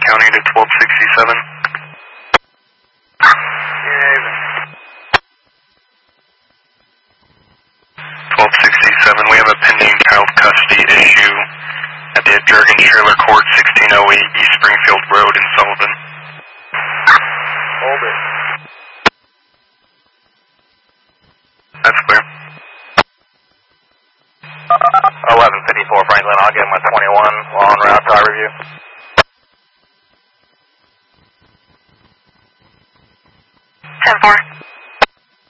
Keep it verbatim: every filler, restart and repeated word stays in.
County to twelve sixty-seven. twelve sixty-seven, we have a pending child custody issue at the Jurgen Schuyler Court, sixteen oh eight East Springfield Road in Sullivan. Hold it. That's clear. eleven fifty-four Franklin, I'll give him a twenty-one while on route to review. ten four.